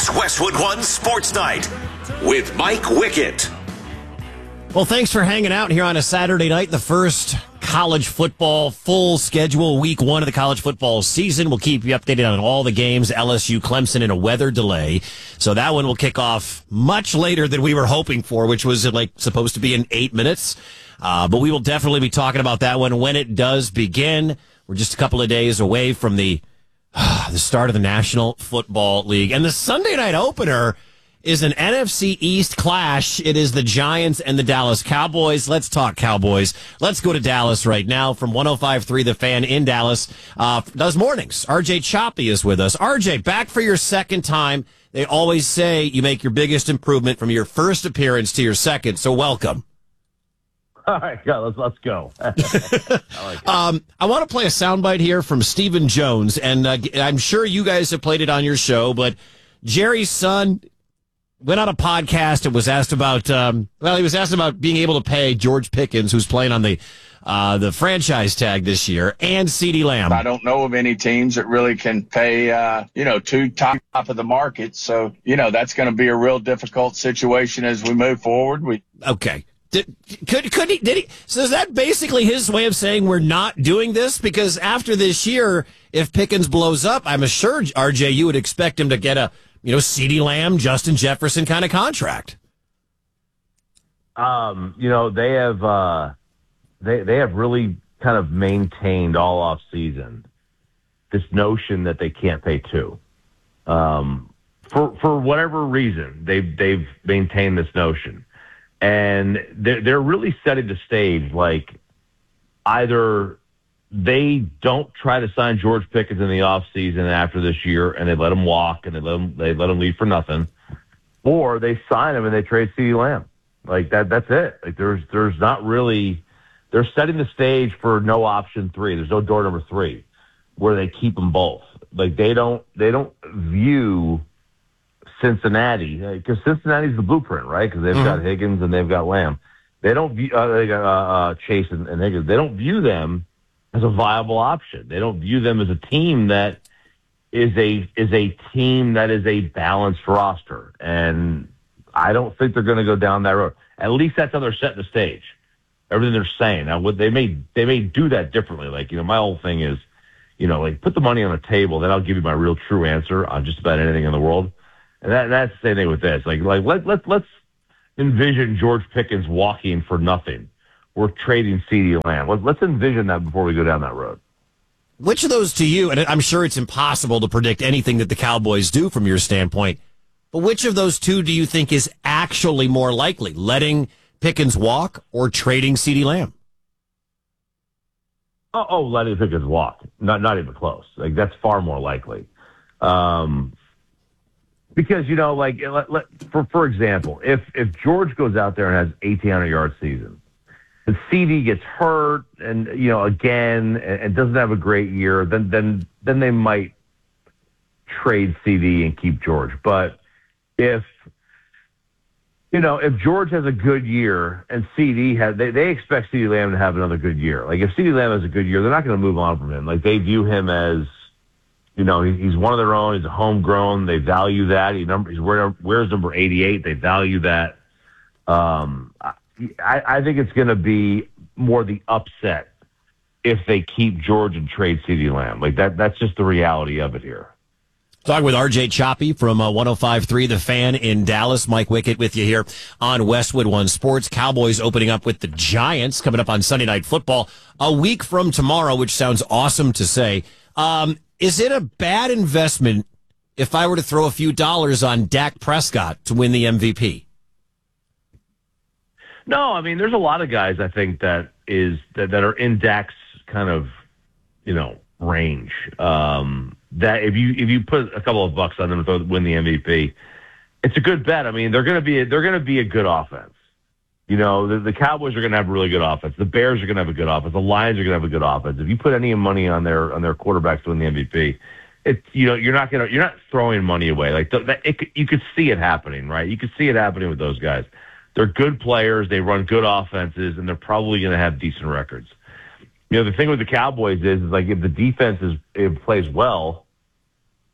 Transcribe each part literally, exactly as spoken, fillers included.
It's Westwood One Sports Night with Mike Wickett. Well, thanks for hanging out here on a Saturday night, the first college football full schedule, week one of the college football season. We'll keep you updated on all the games, L S U, Clemson, and a weather delay. So that one will kick off much later than we were hoping for, which was like supposed to be in eight minutes. Uh, but we will definitely be talking about that one when it does begin. We're just a couple of days away from the, uh, the start of the National Football League. And the Sunday night opener is an N F C East clash. It is the Giants and the Dallas Cowboys. Let's talk Cowboys. Let's go to Dallas right now from one oh five point three The Fan in Dallas. Uh, does mornings. R J Choppy is with us. R J, back for your second time. They always say you make your biggest improvement from your first appearance to your second, so welcome. All right, go, let's, let's go. I, like um, I want to play a soundbite here from Stephen Jones, and uh, I'm sure you guys have played it on your show, but Jerry's son went on a podcast and was asked about, um, well, he was asked about being able to pay George Pickens, who's playing on the uh, the franchise tag this year, and CeeDee Lamb. I don't know of any teams that really can pay, uh, you know, two top of the market. So, you know, that's going to be a real difficult situation as we move forward. We Okay. Did, could could he did he so is that basically his way of saying we're not doing this? Because after this year, if Pickens blows up, I'm sure R J you would expect him to get a you know CeeDee Lamb, Justin Jefferson kind of contract. Um, you know, they have uh, they they have really kind of maintained all off season this notion that they can't pay two. Um, for for whatever reason, they've they've maintained this notion. And they're, they're really setting the stage, like either they don't try to sign George Pickens in the offseason after this year and they let him walk and they let him, they let him leave for nothing, or they sign him and they trade CeeDee Lamb. Like that, that's it. Like there's, there's not really, they're setting the stage for no option three. There's no door number three where they keep them both. Like they don't, they don't view Cincinnati, because Cincinnati's the blueprint, right? Because they've mm-hmm. got Higgins and they've got Lamb. They don't view uh, they got uh, uh, Chase and, and Higgins. They don't view them as a viable option. They don't view them as a team that is a is a team that is a balanced roster. And I don't think they're going to go down that road. At least that's how they're setting the stage. Everything they're saying now, what they may they may do that differently. Like you know, my whole thing is, you know, like put the money on the table, then I'll give you my real true answer on just about anything in the world. And that, that's the same thing with this. Like, like let, let, let's envision George Pickens walking for nothing. We're trading CeeDee Lamb. Let, let's envision that before we go down that road. Which of those to you, and I'm sure it's impossible to predict anything that the Cowboys do from your standpoint, but which of those two do you think is actually more likely, letting Pickens walk or trading CeeDee Lamb? Oh, oh letting Pickens walk. Not, not even close. Like, that's far more likely. Um... Because, you know, like, let, let, for for example, if if George goes out there and has eighteen hundred yard season, and C D gets hurt and, you know, again, and, and doesn't have a great year, then then then they might trade C D and keep George. But if, you know, if George has a good year and C D has, they, they expect CeeDee Lamb to have another good year. Like, if CeeDee Lamb has a good year, they're not going to move on from him. Like, they view him as, you know, he's one of their own. He's a homegrown. They value that. He number, he's where, where's number eighty-eight. They value that. Um, I, I think it's going to be more the upset if they keep George and trade CeeDee Lamb. Like that. That's just the reality of it here. Talking with R J Choppy from uh, one oh five point three The Fan in Dallas. Mike Wickett with you here on Westwood One Sports. Cowboys opening up with the Giants coming up on Sunday Night Football a week from tomorrow, which sounds awesome to say. Um, Is it a bad investment if I were to throw a few dollars on Dak Prescott to win the M V P? No, I mean, there's a lot of guys I think that is that, that are in Dak's kind of, you know, range. Um, that if you if you put a couple of bucks on them to win the M V P, it's a good bet. I mean, they're going to be a, they're going to be a good offense. You know, the, the Cowboys are going to have a really good offense. The Bears are going to have a good offense. The Lions are going to have a good offense. If you put any money on their on their quarterbacks to win the M V P, it you know you're not going to you're not throwing money away. Like the, that, it, you could see it happening, right? You could see it happening with those guys. They're good players. They run good offenses, and they're probably going to have decent records. You know, the thing with the Cowboys is, is like if the defense is it plays well,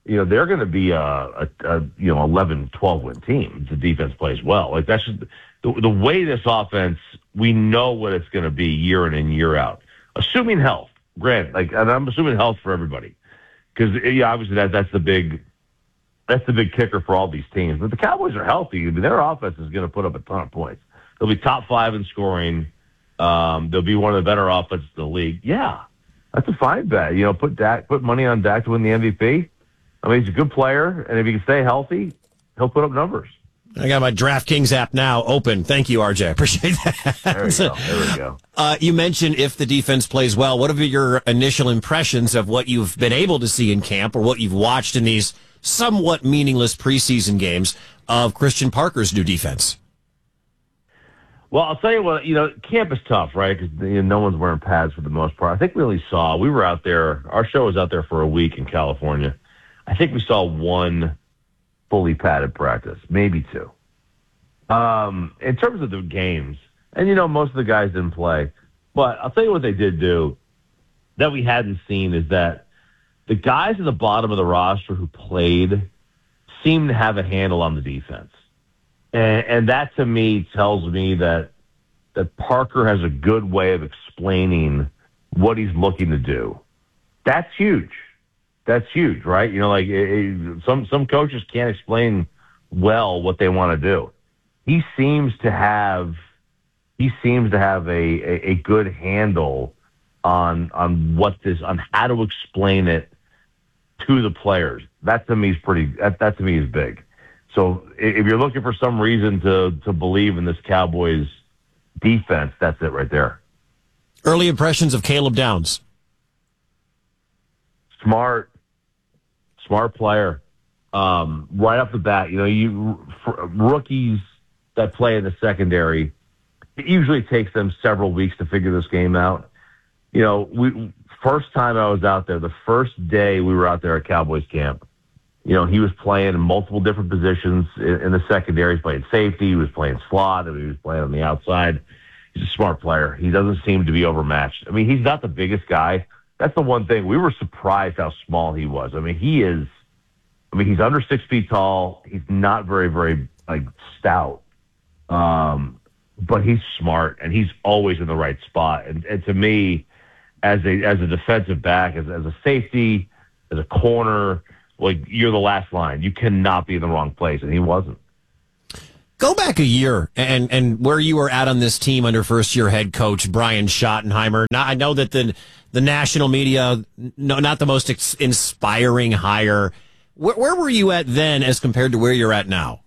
you know, they're going to be a, a, a, you know, eleven, twelve win team if the defense plays well. Like, that's just the, the way this offense, we know what it's going to be year in and year out. Assuming health, granted, like, and I'm assuming health for everybody. Because, yeah, obviously that, that's the big, that's the big kicker for all these teams. But the Cowboys are healthy. I mean, their offense is going to put up a ton of points. They'll be top five in scoring. Um, they'll be one of the better offenses in the league. Yeah, that's a fine bet. You know, put Dak, put money on Dak to win the M V P. I mean, he's a good player, and if he can stay healthy, he'll put up numbers. I got my DraftKings app now open. Thank you, R J. I appreciate that. There we go. There we go. Uh, you mentioned if the defense plays well. What have been your initial impressions of what you've been able to see in camp or what you've watched in these somewhat meaningless preseason games of Christian Parker's new defense? Well, I'll tell you what, you know, camp is tough, right? Because you know, no one's wearing pads for the most part. I think we only saw, we were out there, our show was out there for a week in California. I think we saw one fully padded practice, maybe two. Um, in terms of the games, and, you know, most of the guys didn't play, but I'll tell you what they did do that we hadn't seen is that the guys at the bottom of the roster who played seemed to have a handle on the defense. And, and that, to me, tells me that that Parker has a good way of explaining what he's looking to do. That's huge. That's huge, right? You know, like it, it, some some coaches can't explain well what they want to do. He seems to have he seems to have a, a, a good handle on on what this on how to explain it to the players. That to me is pretty. That, that to me is big. So if you're looking for some reason to to believe in this Cowboys defense, that's it right there. Early impressions of Caleb Downs. Smart, smart player. Um, right off the bat, you know, you for rookies that play in the secondary, it usually takes them several weeks to figure this game out. You know, we first time I was out there, the first day we were out there at Cowboys camp, you know, he was playing in multiple different positions in, in the secondary. He's playing safety. He was playing slot. And he was playing on the outside. He's a smart player. He doesn't seem to be overmatched. I mean, he's not the biggest guy. That's the one thing. We were surprised how small he was. I mean, he is, I mean, he's under six feet tall. He's not very, very, like, stout. Um, but he's smart, and he's always in the right spot. And, and to me, as a as a defensive back, as, as a safety, as a corner, like, you're the last line. You cannot be in the wrong place, and he wasn't. Go back a year and, and where you were at on this team under first-year head coach Brian Schottenheimer. Now, I know that the the national media, no, not the most ex- inspiring hire. Where, where were you at then as compared to where you're at now?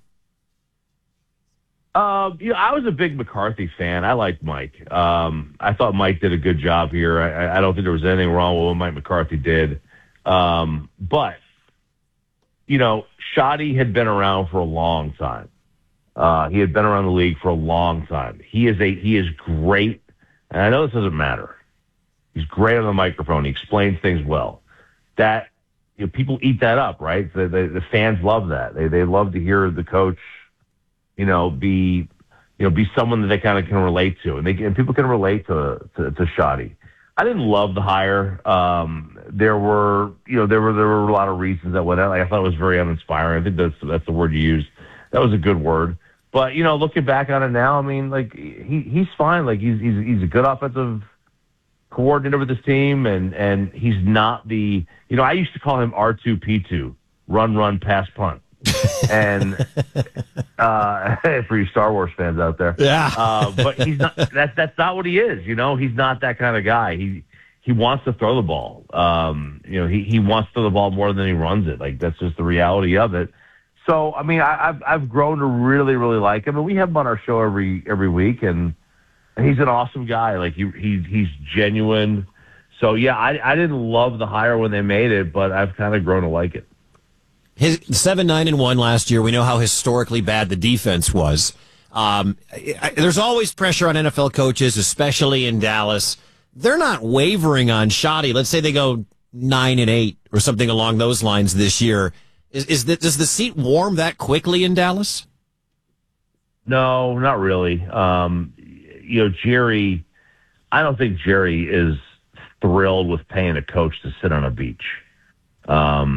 Uh, you know, I was a big McCarthy fan. I liked Mike. Um, I thought Mike did a good job here. I, I don't think there was anything wrong with what Mike McCarthy did. Um, but, you know, Shotty had been around for a long time. Uh, he had been around the league for a long time. He is a he is great, and I know this doesn't matter. He's great on the microphone. He explains things well. That, you know, people eat that up, right? The, the, the fans love that. They they love to hear the coach, you know, be you know be someone that they kind of can relate to, and they and people can relate to to, to Shotty. I didn't love the hire. Um, there were you know there were there were a lot of reasons that went out. Like, I thought it was very uninspiring. I think that's that's the word you used. That was a good word. But, you know, looking back on it now, I mean, like, he he's fine. Like, he's he's he's a good offensive coordinator with his team, and, and he's not the, you know, I used to call him R two P two, run, run, pass, punt. And uh, for you Star Wars fans out there. Yeah. uh, but he's not, that's, that's not what he is, you know. He's not that kind of guy. He he wants to throw the ball. Um, you know, he, he wants to throw the ball more than he runs it. Like, that's just the reality of it. So, I mean, I, I've I've grown to really, really like him, and we have him on our show every every week, and, and he's an awesome guy. Like, he, he he's genuine. So, yeah, I I didn't love the hire when they made it, but I've kind of grown to like it. His seven nine and one last year. We know how historically bad the defense was. Um, I, there's always pressure on N F L coaches, especially in Dallas. They're not wavering on Shotty. Let's say they go nine and eight or something along those lines this year. Is, is the, does the seat warm that quickly in Dallas? No, not really. Um, you know, Jerry, I don't think Jerry is thrilled with paying a coach to sit on a beach. Um,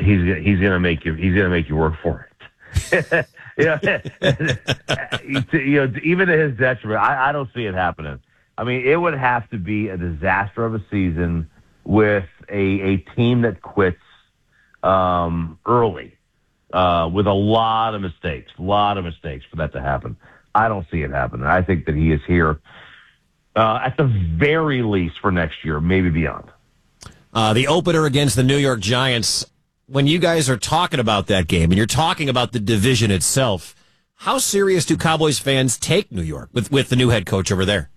he's he's going to make you he's going to make you work for it. you, know, you know, even to his detriment, I, I don't see it happening. I mean, it would have to be a disaster of a season with a, a team that quits um, early uh, with a lot of mistakes, a lot of mistakes for that to happen. I don't see it happening. I think that he is here uh, at the very least for next year, maybe beyond. Uh, the opener against the New York Giants, when you guys are talking about that game and you're talking about the division itself, how serious do Cowboys fans take New York with, with the new head coach over there?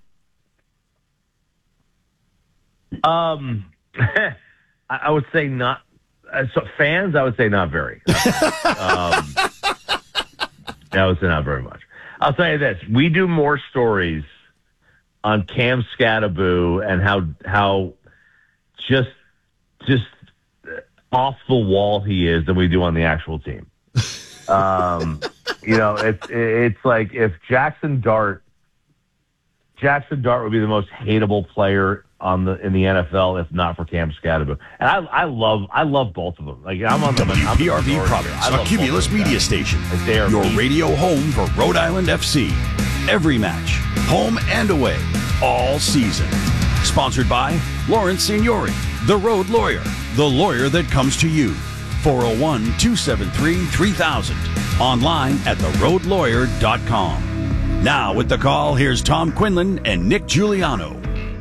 Um, I would say not. Uh, so fans, I would say not very. um, I would say not very much. I'll tell you this: we do more stories on Cam Scattaboo and how how just just off the wall he is than we do on the actual team. Um, you know, it's it's like if Jackson Dart, Jackson Dart would be the most hateable player on the in the N F L if not for Cam Scattaboo. And I I love I love both of them. Like I'm on the W P R V I'm Providence, a Cumulus Media Station, your meat. radio home for Rhode Island F C. Every match, home and away, all season. Sponsored by Lawrence Signori, the Road Lawyer, the lawyer that comes to you. four oh one, two seven three, three thousand. Online at the road lawyer dot com. Now with the call, here's Tom Quinlan and Nick Giuliano.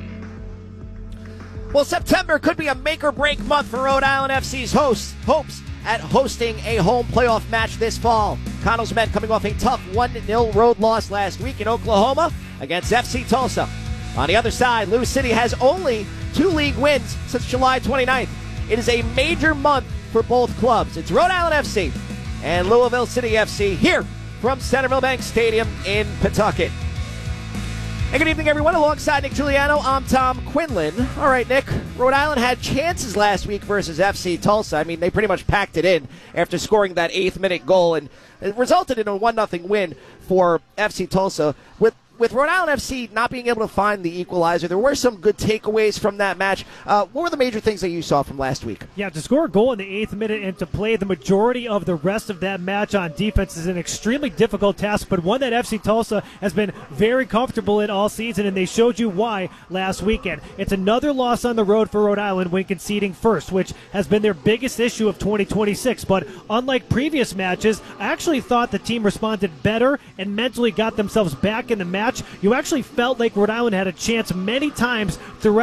Well, September could be a make-or-break month for Rhode Island F C's hosts, hopes at hosting a home playoff match this fall. Connell's men coming off a tough one nil road loss last week in Oklahoma against F C Tulsa. On the other side, Lou City has only two league wins since July twenty-ninth. It is a major month for both clubs. It's Rhode Island F C and Louisville City F C here from Centerville Bank Stadium in Pawtucket. And good evening, everyone. Alongside Nick Giuliano, I'm Tom Quinlan. All right, Nick, Rhode Island had chances last week versus F C Tulsa. I mean, they pretty much packed it in after scoring that eighth-minute goal, and it resulted in a one nothing win for F C Tulsa. With With Rhode Island F C not being able to find the equalizer, there were some good takeaways from that match. Uh, what were the major things that you saw from last week? Yeah, to score a goal in the eighth minute and to play the majority of the rest of that match on defense is an extremely difficult task, but one that F C Tulsa has been very comfortable in all season, and they showed you why last weekend. It's another loss on the road for Rhode Island when conceding first, which has been their biggest issue of twenty twenty-six. But unlike previous matches, I actually thought the team responded better and mentally got themselves back in the match. You actually felt like Rhode Island had a chance many times throughout